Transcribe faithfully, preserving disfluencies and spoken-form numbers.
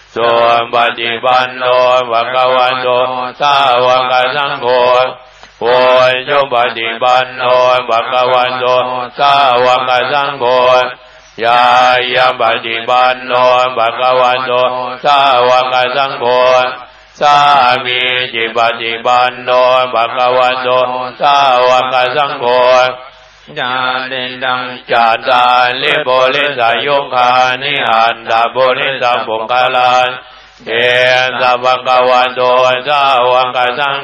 สุปฏิปันโนภะคะวะโตสาวกสังโฆโอยโยปฏิปันโนภะคะวะโตสาวกสังโฆยายาปฏิปันโนภะคะวะโตสาวกสังโฆสามีจิปฏิปันโนภะคะวะโตสาวกสังโฆญาติดังจาตาลิโบลิสายุคานิอันดาโบลิสาบุคคลาเอสะภะคะวะโตสาวกสัง